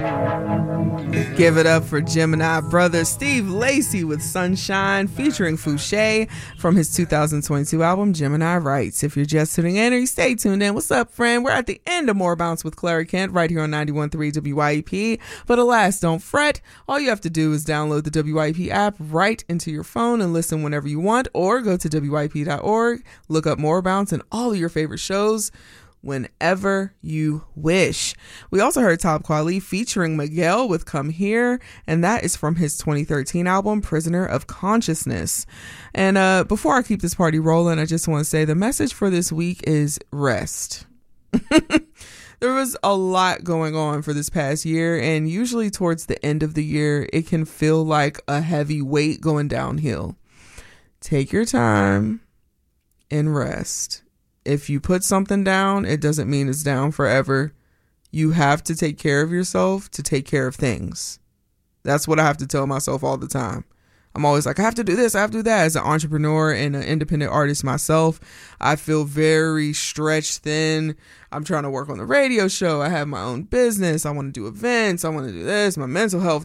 Give it up for Gemini brother Steve Lacy with Sunshine featuring Fouché from his 2022 album Gemini Writes. If you're just tuning in or you stay tuned in, what's up, friend? We're at the end of More Bounce with Clary Kent right here on 91.3 WYEP. But alas, don't fret. All you have to do is download the WYEP app right into your phone and listen whenever you want, or go to WYEP.org, look up More Bounce and all of your favorite shows whenever you wish. We also heard Talib Kweli featuring Miguel with Come Here, and that is from his 2013 album Prisoner of Consciousness. And before I keep this party rolling, I just want to say the message for this week is rest. There was a lot going on for this past year, and usually towards the end of the year, it can feel like a heavy weight going downhill. Take your time and rest. If you put something down, it doesn't mean it's down forever. You have to take care of yourself to take care of things. That's what I have to tell myself all the time. I'm always like, I have to do this, I have to do that. As an entrepreneur and an independent artist myself, I feel very stretched thin. I'm trying to work on the radio show. I have my own business. I want to do events. I want to do this, my mental health.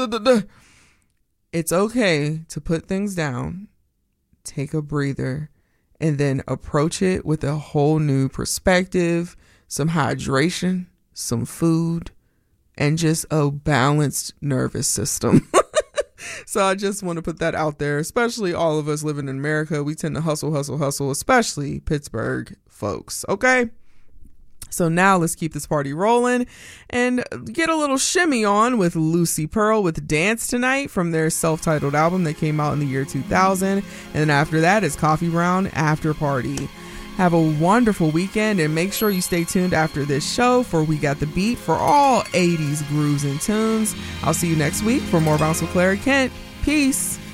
It's okay to put things down, take a breather, and then approach it with a whole new perspective, some hydration, some food, and just a balanced nervous system. So I just want to put that out there, especially all of us living in America. We tend to hustle, especially Pittsburgh folks. Okay? So now let's keep this party rolling and get a little shimmy on with Lucy Pearl with Dance Tonight from their self-titled album that came out in the year 2000. And then after that is Coffee Brown After Party. Have a wonderful weekend and make sure you stay tuned after this show for We Got the Beat for all 80s grooves and tunes. I'll see you next week for More Bounce with Clary Kent. Peace.